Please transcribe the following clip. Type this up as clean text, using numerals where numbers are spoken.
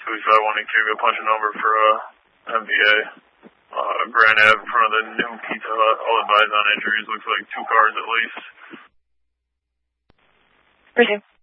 285 give you a punch number for MVA. Grand Ave in front of the new Pizza Hut. I'll advise on injuries. Looks like 2 cars at least. Appreciate it.